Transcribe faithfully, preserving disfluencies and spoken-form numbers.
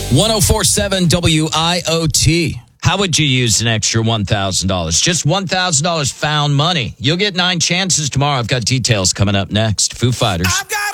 one oh four point seven W I O T. How would you use an extra one thousand dollars? Just one thousand dollars found money. You'll get nine chances tomorrow. I've got details coming up next. Foo Fighters. I've got